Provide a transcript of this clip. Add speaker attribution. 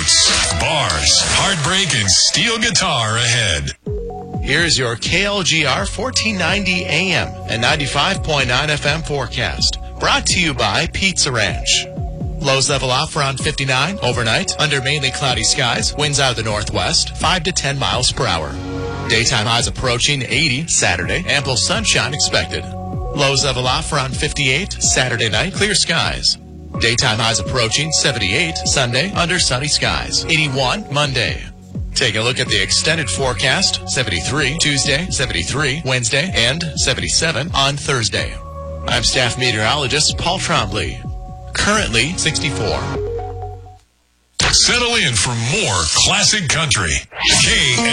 Speaker 1: Boots, bars, heartbreak, and steel guitar ahead.
Speaker 2: Here's your KLGR 1490 AM and 95.9 FM forecast. Brought to you by Pizza Ranch. Lows level off around 59 overnight under mainly cloudy skies. Winds out of the northwest, 5 to 10 miles per hour. Daytime highs approaching 80 Saturday. Ample sunshine expected. Lows level off around 58 Saturday night. Clear skies. Daytime highs approaching 78 Sunday under sunny skies. 81 Monday. Take a look at the extended forecast. 73 Tuesday, 73 Wednesday, and 77 on Thursday. I'm staff meteorologist Paul Trombley. Currently 64.
Speaker 1: Settle in for more classic country.